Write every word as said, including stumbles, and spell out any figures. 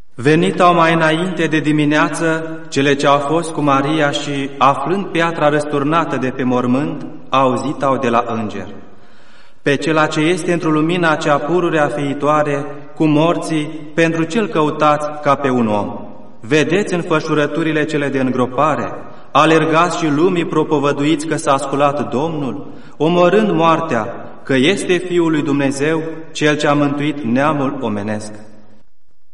Venit-au mai înainte de dimineață cele ce au fost cu Maria și, aflând piatra răsturnată de pe mormânt, auzit-au de la înger: pe cela ce este într-o lumina cea pururea fiitoare, cu morții, pentru cel căutați ca pe un om. Vedeți înfășurăturile cele de îngropare, alergați și lumii propovăduiți că s-a sculat Domnul, omorând moartea, că este Fiul lui Dumnezeu, Cel ce a mântuit neamul omenesc.